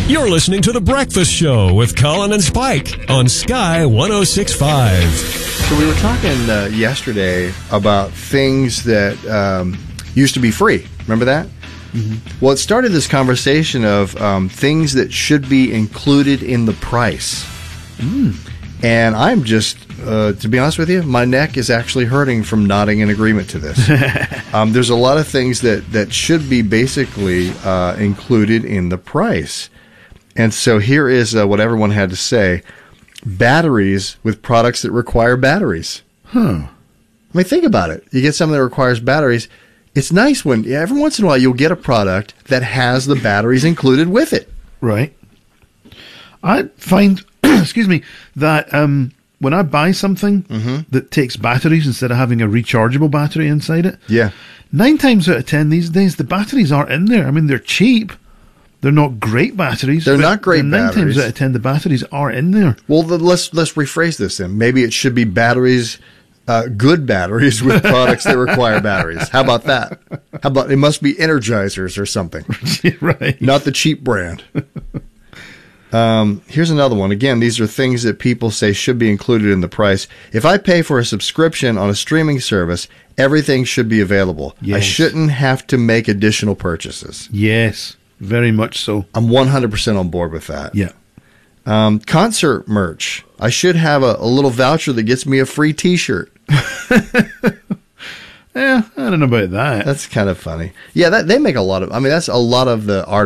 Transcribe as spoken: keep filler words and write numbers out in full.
You're listening to The Breakfast Show with Colin and Spike on Sky one oh six point five. So we were talking uh, yesterday about things that um, used to be free. Remember that? Mm-hmm. Well, it started this conversation of um, things that should be included in the price. Mm. And I'm just, uh, to be honest with you, my neck is actually hurting from nodding in agreement to this. um, there's a lot of things that, that should be basically uh, included in the price. And so here is uh, what everyone had to say. Batteries with products that require batteries. Huh. I mean, think about it. You get something that requires batteries. It's nice when yeah, every once in a while you'll get a product that has the batteries included with it. Right. I find, excuse me, that um, when I buy something mm-hmm. that takes batteries instead of having a rechargeable battery inside it, yeah, nine times out of ten these days, the batteries aren't in there. I mean, they're cheap. They're not great batteries. They're not great nine batteries. Nine times out of ten, the batteries are in there. Well, the, let's let's rephrase this then. Maybe it should be batteries, uh, good batteries with products that require batteries. How about that? How about it must be Energizers or something? Right. Not the cheap brand. um, here's another one. Again, these are things that people say should be included in the price. If I pay for a subscription on a streaming service, everything should be available. Yes. I shouldn't have to make additional purchases. Yes. Very much so. I'm one hundred percent on board with that. Yeah. Um, concert merch. I should have a, a little voucher that gets me a free T-shirt. Yeah, I don't know about that. That's kind of funny. Yeah, that they make a lot of. I mean, that's a lot of the art.